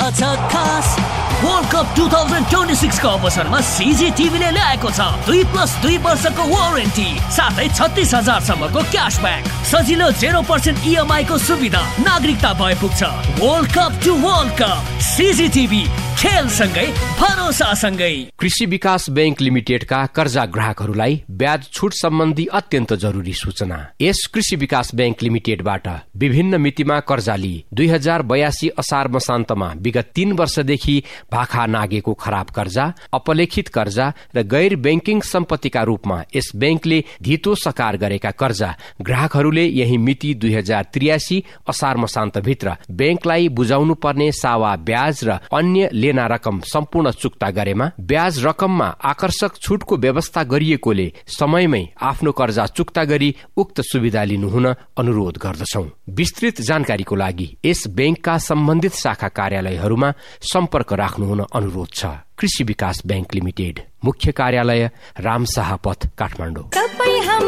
छ खास world cup 2026 को अवसरमा CGTV ले ल्याएको छ 2+2 वर्षको वारेन्टी साथै 36,000 सम्मको क्याशब्याक, सजिलो 0% EMI को सुविधा, नागरिकता भए पुग्छ। World cup to world cup, CGTV खेल सँगै भरोसा सँगै। कृषि विकास बैंक लिमिटेडका कर्जा ग्राहकहरूलाई ब्याज छुट सम्बन्धी अत्यन्त जरुरी सूचना। यस कृषि विकास बैंक लिमिटेडबाट विभिन्न मितिमा कर्जा लिई 2082 असार मसान्तमा विगत 3 वर्षदेखि भाखा नागेको खराब कर्जा, अपलेखित कर्जा र गैर बैंकिङ सम्पत्तिका रूपमा यस बैंकले धितो सकार गरेका कर्जा ग्राहकहरूले यही मिति 2083 असार मसान्तभित्र बैंकलाई बुझाउनु पर्ने सावा ब्याज र अन्य लेना रकम सम्पूर्ण चुक्ता गरेमा ब्याज रकममा आकर्षक छुटको व्यवस्था गरिएकोले समयमै आफ्नो कर्जा चुक्ता गरी उक्त सुविधा लिनुहुन अनुरोध गर्दछौ। विस्तृत जानकारीको लागि यस बैंकका सम्बन्धित शाखा कार्यालयहरूमा सम्पर्क राख्नुहुन अनुरोध छ। कृषि विकास बैंक लिमिटेड, मुख्य कार्यालय रामशाह पथ, काठमाडौँ।